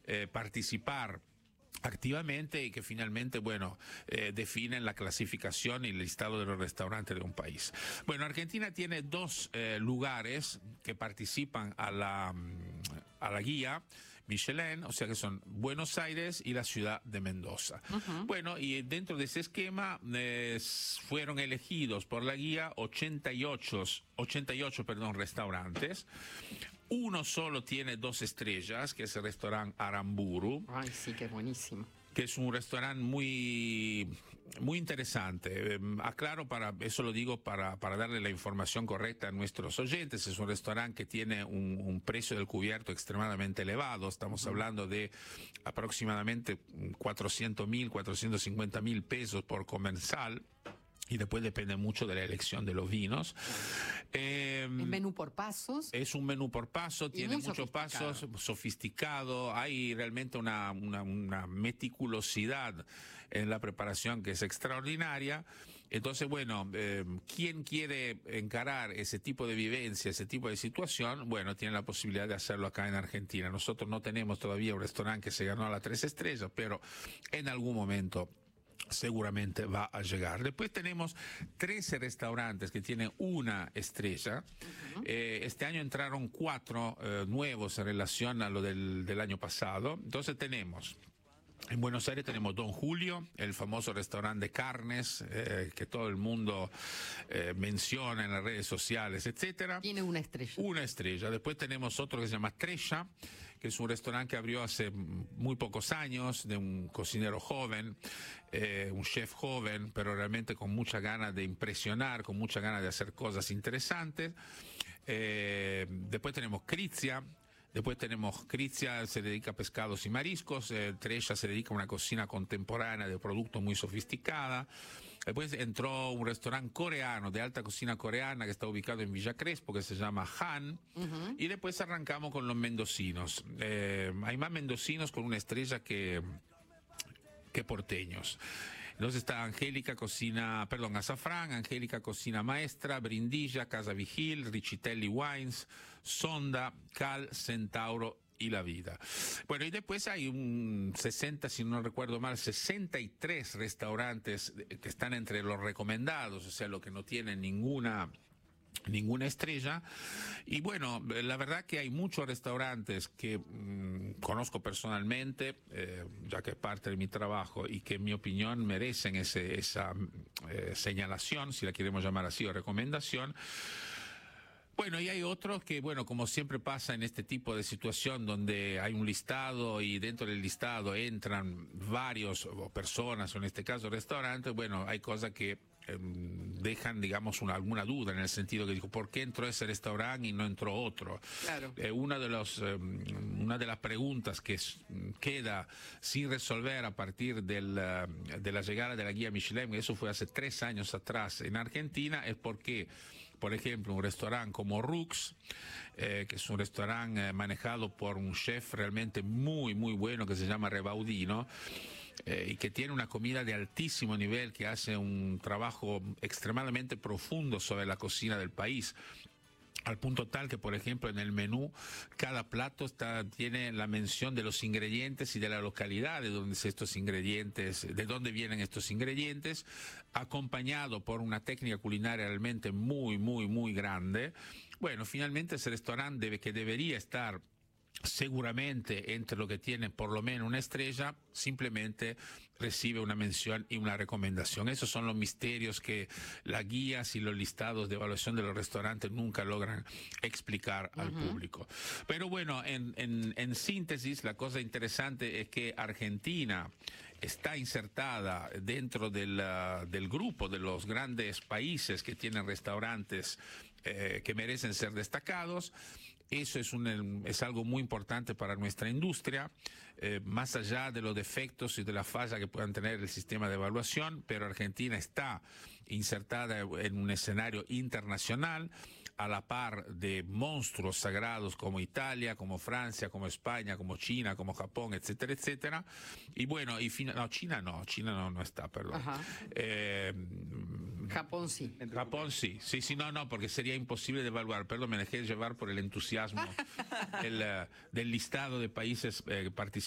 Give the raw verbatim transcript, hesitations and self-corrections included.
eh, participar activamente y que finalmente, bueno, eh, definen la clasificación y el listado de los restaurantes de un país. Bueno, Argentina tiene dos eh, lugares que participan a la, a la guía Michelin, o sea que son Buenos Aires y la ciudad de Mendoza. Uh-huh. Bueno, y dentro de ese esquema eh, fueron elegidos por la guía ochenta y ocho, ochenta y ocho perdón, restaurantes. Uno solo tiene dos estrellas, que es el restaurante Aramburu. Ay, sí, que buenísimo. Que es un restaurante muy, muy interesante. Eh, aclaro, para eso lo digo para, para darle la información correcta a nuestros oyentes. Es un restaurante que tiene un, un precio del cubierto extremadamente elevado. Estamos uh-huh. hablando de aproximadamente cuatrocientos mil, cuatrocientos cincuenta mil pesos por comensal. Y después depende mucho de la elección de los vinos. Eh, ¿Es menú por pasos? Es un menú por paso, tiene muchos pasos, sofisticado. Hay realmente una, una, una meticulosidad en la preparación que es extraordinaria. Entonces, bueno, eh, quien quiere encarar ese tipo de vivencia, ese tipo de situación, bueno, tiene la posibilidad de hacerlo acá en Argentina. Nosotros no tenemos todavía un restaurante que se ganó a las tres estrellas, pero en algún momento seguramente va a llegar. Después tenemos trece restaurantes que tienen una estrella. Uh-huh. Eh, este año entraron cuatro eh, nuevos en relación a lo del, del año pasado. Entonces tenemos... En Buenos Aires tenemos Don Julio, el famoso restaurante de carnes eh, que todo el mundo eh, menciona en las redes sociales, etcétera. Tiene una estrella. Una estrella. Después tenemos otro que se llama Trella, que es un restaurante que abrió hace muy pocos años, de un cocinero joven, eh, un chef joven, pero realmente con mucha ganas de impresionar, con mucha ganas de hacer cosas interesantes. Eh, después tenemos Crizia. Después tenemos Crizia, se dedica a pescados y mariscos. Eh, Trella se dedica a una cocina contemporánea de productos muy sofisticada. Después entró un restaurante coreano, de alta cocina coreana, que está ubicado en Villa Crespo, que se llama Han. Uh-huh. Y después arrancamos con los mendocinos. Eh, hay más mendocinos con una estrella que, que porteños. Entonces está Angélica Cocina, perdón, Azafrán, Angélica Cocina Maestra, Brindilla, Casa Vigil, Richitelli Wines, Sonda, Cal, Centauro y La Vida. Bueno, y después hay un sesenta, si no recuerdo mal, sesenta y tres restaurantes que están entre los recomendados, o sea, lo que no tienen ninguna... ninguna estrella. Y bueno, la verdad que hay muchos restaurantes que mmm, conozco personalmente, eh, ya que es parte de mi trabajo, y que en mi opinión merecen ese, esa eh, señalación, si la queremos llamar así, o recomendación. Bueno, y hay otros que, bueno, como siempre pasa en este tipo de situación donde hay un listado y dentro del listado entran varios o personas, o en este caso restaurantes, bueno, hay cosas que eh, dejan, digamos, una, alguna duda en el sentido que digo, ¿por qué entró ese restaurante y no entró otro? Claro. Eh, una de los, eh, una de las preguntas que es, queda sin resolver a partir del, uh, de la llegada de la guía Michelin, eso fue hace tres años atrás en Argentina, es por qué, por ejemplo, un restaurante como Rux, eh, que es un restaurante eh, manejado por un chef realmente muy, muy bueno que se llama Rebaudino, eh, y que tiene una comida de altísimo nivel, que hace un trabajo extremadamente profundo sobre la cocina del país. Al punto tal que, por ejemplo, en el menú, cada plato está, tiene la mención de los ingredientes y de la localidad de donde estos ingredientes, de dónde vienen estos ingredientes, acompañado por una técnica culinaria realmente muy, muy, muy grande. Bueno, finalmente ese restaurante debe, que debería estar seguramente entre lo que tiene por lo menos una estrella, simplemente recibe una mención y una recomendación. Esos son los misterios que las guías y los listados de evaluación de los restaurantes nunca logran explicar al uh-huh. público. Pero bueno, en, en, en síntesis, la cosa interesante es que Argentina está insertada dentro del, uh, del grupo de los grandes países que tienen restaurantes eh, que merecen ser destacados. Eso es, un, es algo muy importante para nuestra industria, eh, más allá de los defectos y de la falla que puedan tener el sistema de evaluación, pero Argentina está insertada en un escenario internacional a la par de monstruos sagrados como Italia, como Francia, como España, como China, como Japón, etcétera, etcétera. Y bueno, y no, China no, China no, no está, perdón. Eh, Japón sí. Japón sí, sí, sí, no, no, porque sería imposible de evaluar, perdón, me dejé llevar por el entusiasmo el, uh, del listado de países eh, participantes